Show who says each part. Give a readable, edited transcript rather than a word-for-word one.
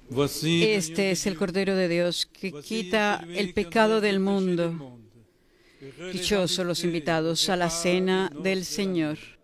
Speaker 1: Este es el Cordero de Dios que quita el pecado del mundo. Dichosos los invitados a la cena del Señor.